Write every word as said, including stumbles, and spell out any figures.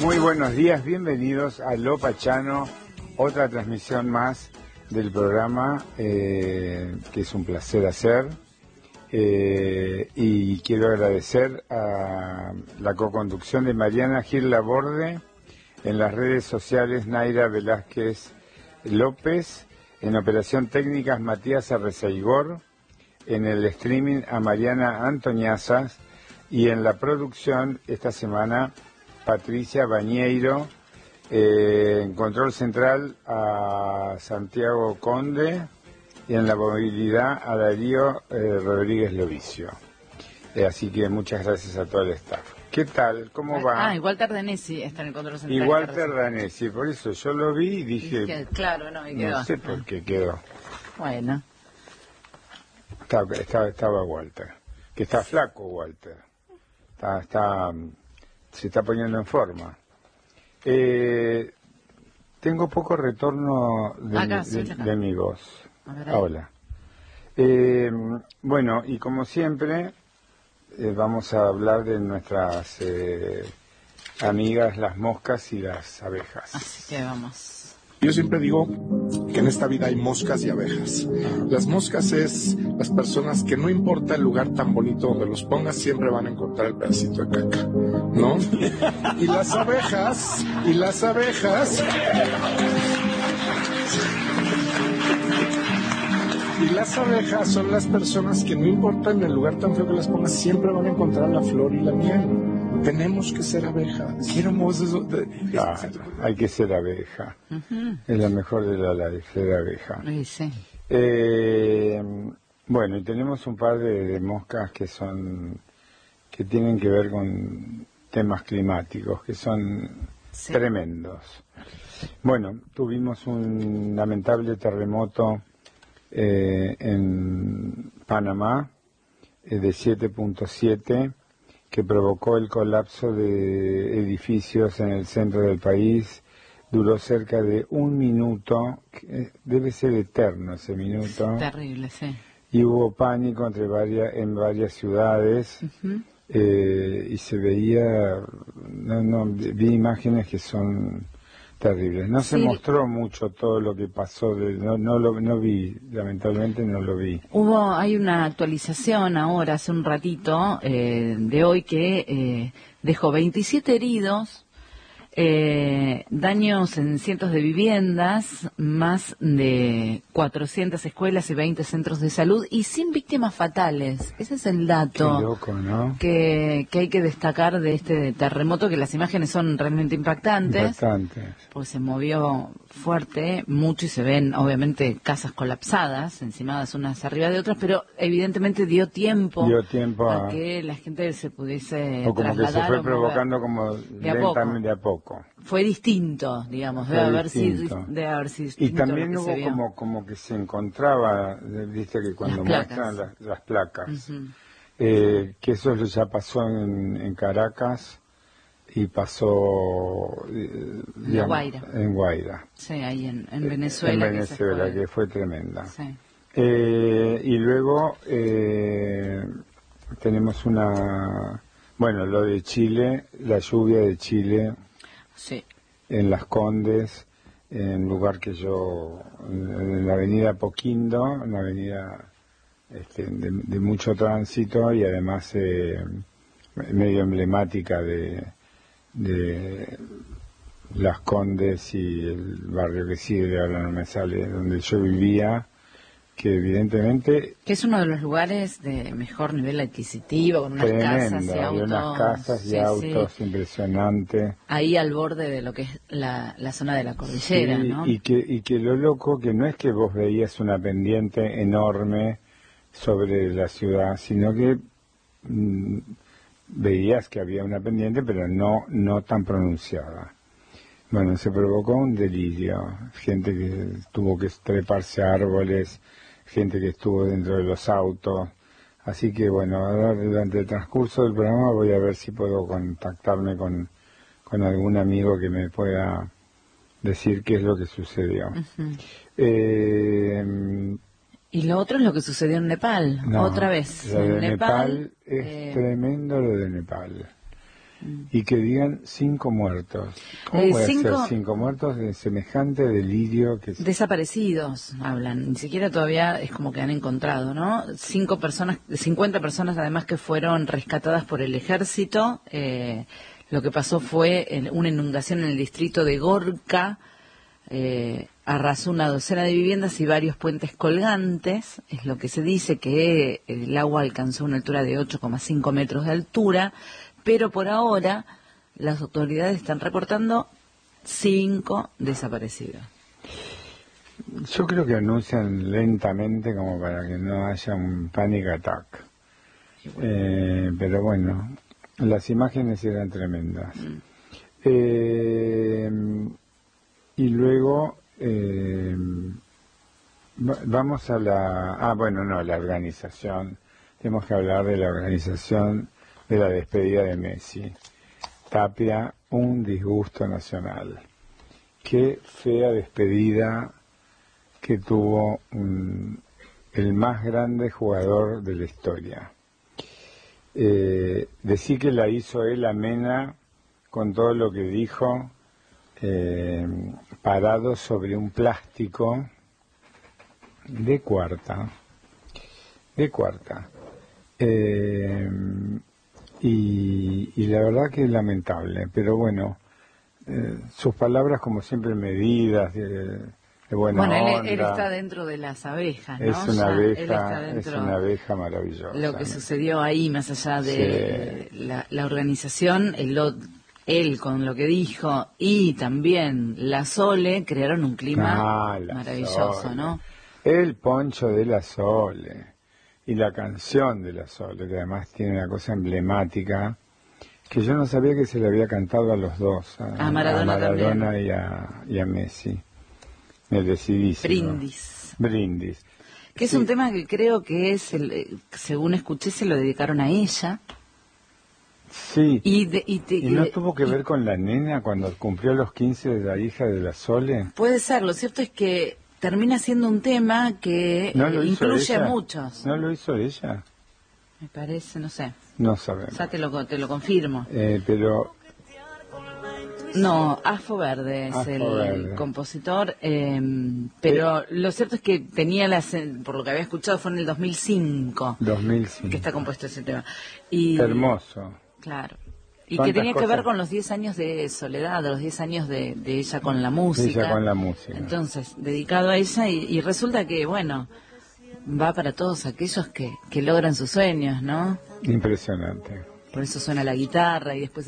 Muy buenos días, bienvenidos a Lo Pachano, otra transmisión más del programa eh, que es un placer hacer eh, y quiero agradecer a la coconducción de Mariana Gil Laborde, en las redes sociales Naira Velázquez López, en operación técnicas Matías Arrezaigor, en el streaming a Mariana Antoniazas y en la producción esta semana Patricia Bañeiro, eh, en control central a Santiago Conde y en la movilidad a Darío eh, Rodríguez Lovicio. Eh, así que muchas gracias a todo el staff. ¿Qué tal? ¿Cómo va? Ah, y Walter Danesi está en el control central. Y Walter Danesi, por eso yo lo vi y dije... Dije, claro, no, y quedó. No sé por qué quedó. Bueno. Estaba, estaba, estaba Walter, que está flaco Walter. Está... está se está poniendo en forma. Eh, tengo poco retorno de, acá, mi, sí, de, acá. de mi voz. A ver, Hola. Eh, bueno, y como siempre, eh, vamos a hablar de nuestras eh, amigas las moscas y las abejas. Así que vamos. Yo siempre digo que en esta vida hay moscas y abejas. Las moscas es las personas que no importa el lugar tan bonito donde los pongas, siempre van a encontrar el pedacito de caca, ¿no? Y las abejas, y las abejas... Y las abejas son las personas que no importa en el lugar tan feo que las pongas, siempre van a encontrar la flor y la miel. Tenemos que ser abejas. Queremos eso. De... Claro, hay que ser abeja. Uh-huh. Es la mejor de la life, ser abeja. Sí, sí. Eh, bueno, y tenemos un par de, de moscas que son, que tienen que ver con temas climáticos, que son sí. tremendos. Bueno, tuvimos un lamentable terremoto eh, en Panamá eh, de siete punto siete, que provocó el colapso de edificios en el centro del país. Duró cerca de un minuto, que debe ser eterno ese minuto. Terrible, sí. Y hubo pánico entre varias, en varias ciudades, uh-huh. eh, y se veía, no, no, vi imágenes que son terribles. No sí. se mostró mucho todo lo que pasó, de, no, no lo no vi, lamentablemente no lo vi. Hubo, hay una actualización ahora, hace un ratito, eh, de hoy que eh, dejó veintisiete heridos, eh, daños en cientos de viviendas, más de cuatrocientas escuelas y veinte centros de salud y sin víctimas fatales. Ese es el dato. Qué loco, ¿no? que, que hay que destacar de este terremoto, que las imágenes son realmente impactantes. Impactantes. Pues se movió fuerte, mucho, y se ven obviamente casas colapsadas, encimadas unas arriba de otras, pero evidentemente dio tiempo, dio tiempo a, a que la gente se pudiese o como trasladar. Que se fue o provocando mover. como de lentamente a a poco. Fue distinto, digamos, debe haber, sido, debe haber sido distinto. Y también lo que hubo como, como que se encontraba, viste que cuando las muestran las, las placas, uh-huh. eh, que eso ya pasó en, en Caracas y pasó eh, digamos, Guaira. en Guaira. Sí, ahí en, en Venezuela. En Venezuela, que, que fue tremenda. Sí. Eh, y luego eh, tenemos una, bueno, lo de Chile, la lluvia de Chile. Sí. En Las Condes, en un lugar que yo, en la avenida Poquindo, una avenida este, de, de mucho tránsito y además eh, medio emblemática de, de Las Condes y el barrio que sigue, ahora no me sale, donde yo vivía, que evidentemente... Que es uno de los lugares de mejor nivel adquisitivo, con unas tremendo, casas y autos. unas casas y sí, autos sí. impresionantes. Ahí al borde de lo que es la, la zona de la cordillera, sí, ¿no? Y que, y que lo loco, que no es que vos veías una pendiente enorme sobre la ciudad, sino que mmm, veías que había una pendiente, pero no, no tan pronunciada. Bueno, se provocó un delirio, gente que tuvo que treparse a árboles, gente que estuvo dentro de los autos, así que bueno, ahora durante el transcurso del programa voy a ver si puedo contactarme con, con algún amigo que me pueda decir qué es lo que sucedió. Uh-huh. eh, y lo otro es lo que sucedió en Nepal, no, otra vez. Lo en de Nepal, Nepal es eh... tremendo lo de Nepal. y que digan cinco muertos. ¿Cómo Eh, puede cinco- ser cinco muertos de semejante delirio que se- Desaparecidos, hablan. Ni siquiera todavía es como que han encontrado, ¿no? Cinco personas, cincuenta personas además que fueron rescatadas por el ejército. Eh, lo que pasó fue en una inundación en el distrito de Gorka. Eh, arrasó una docena de viviendas y varios puentes colgantes. Es lo que se dice, que el agua alcanzó una altura de ocho coma cinco metros de altura. Pero por ahora las autoridades están reportando cinco desaparecidos. Yo creo que anuncian lentamente como para que no haya un panic attack. Eh, pero bueno, las imágenes eran tremendas. Mm. Eh, y luego eh, va- vamos a la... Ah, bueno, no, la organización. Tenemos que hablar de la organización de la despedida de Messi. Tapia, un disgusto nacional. Qué fea despedida que tuvo un- el más grande jugador de la historia. Eh, decir que la hizo él amena con todo lo que dijo, eh, parado sobre un plástico de cuarta, de cuarta. Eh, y, y la verdad que es lamentable, pero bueno, eh, sus palabras como siempre medidas, de, de buena Bueno, él, onda. él está dentro de las abejas, ¿no? Es una Ya, él está abeja, es dentro. una abeja maravillosa. Lo que ¿no? sucedió ahí, más allá de la, la organización, el, lo- él con lo que dijo y también la Sole crearon un clima Ah, la maravilloso, Sole. ¿no? El poncho de la Sole y la canción de la Sole, que además tiene una cosa emblemática que yo no sabía que se le había cantado a los dos, a, A Maradona Maradona y, a, y a Messi. Merecidísimo. Brindis. Brindis. Que es Sí. un tema que creo que es, el, eh, según escuché, se lo dedicaron a ella. Sí. Y, de- y te- ¿Y no y- tuvo que ver con la nena cuando cumplió los quince de la hija de la Sole? Puede ser, lo cierto es que termina siendo un tema que ¿No eh, lo hizo incluye ella? a muchos. ¿No lo hizo ella? Me parece, no sé. No sabemos. Ya te lo, te lo confirmo. Eh, pero No, Afo Verde es Afo el Verde. compositor, eh, pero lo cierto es que tenía las, por lo que había escuchado fue en el dos mil cinco dos mil cinco. que está compuesto ese tema. Y, Hermoso. Claro. Y que ¿Cuántas tenía que ver cosas? con los diez años de soledad, los diez años de, de ella con la música. Ella con la música. Entonces, dedicado a ella y, y resulta que, bueno, va para todos aquellos que, que logran sus sueños, ¿no? Impresionante. Por eso suena la guitarra y después